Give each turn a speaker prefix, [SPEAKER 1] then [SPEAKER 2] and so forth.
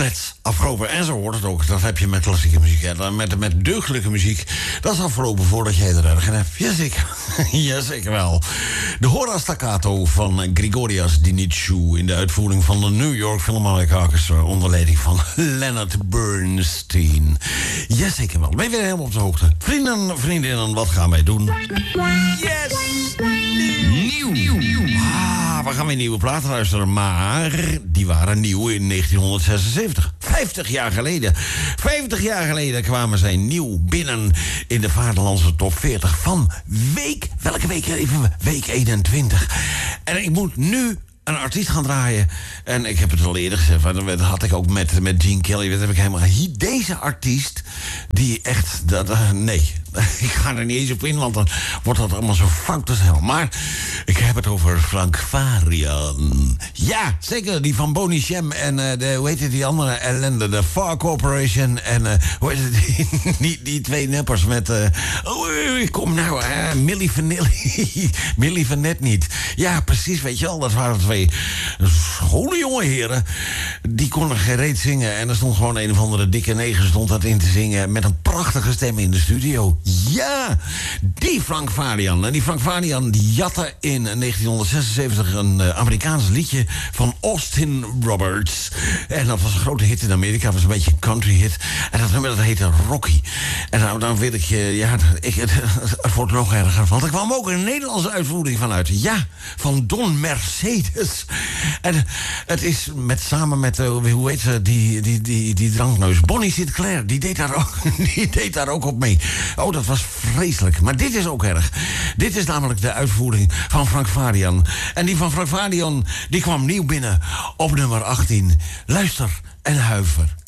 [SPEAKER 1] klets afgelopen. En zo hoort het ook. Dat heb je met klassieke muziek. En met deugdelijke muziek. Dat is afgelopen voordat jij er erg in hebt. Jazeker. Jazeker wel. De Hora Staccato van Grigorias Dinitriou in de uitvoering van de New York Philharmonic Orchestra onder leiding van Leonard Bernstein. Jazeker wel. Ben je weer helemaal op de hoogte? Vrienden, vriendinnen, wat gaan wij doen? Yes! Nieuw. We gaan weer nieuwe platen luisteren, maar die waren nieuw in 1976. 50 jaar geleden. 50 jaar geleden kwamen zij nieuw binnen in de vaderlandse top 40 van welke week? Even week 21. En ik moet nu een artiest gaan draaien. En ik heb het al eerder gezegd, dat had ik ook met Gene Kelly. Dat heb ik helemaal. Deze artiest, die echt. Nee, ik ga er niet eens op in, want dan wordt dat allemaal zo fout als hel. Maar ik heb het over Frank Farian. Ja, zeker, die van Boney Shem en hoe heet het, die andere ellende, de Far Corporation en hoe heet het, die twee neppers met kom nou, Millie Vanilli. Millie van Net niet. Ja, precies, weet je wel, dat waren twee schone jonge heren. Die konden geen reet zingen en er stond gewoon een of andere dikke neger stond dat in te zingen met een prachtige stem in de studio. Ja, die Frank Farian. En die Frank Farian die jatte in 1976 een Amerikaans liedje van Austin Roberts. En dat was een grote hit in Amerika. Dat was een beetje een country hit. En dat nummer dat heette Rocky. En nou, dan wil ik je... het wordt nog erger. Want er kwam ook een Nederlandse uitvoering vanuit. Ja, van Don Mercedes. En het is samen met, hoe heet ze, die drankneus. Bonnie Sinclair, die deed daar ook op mee. Oh, dat was vreselijk. Maar dit is ook erg. Dit is namelijk de uitvoering van Frank Farian. En die van Frank Farian, die kwam nieuw binnen op nummer 18. Luister en huiver.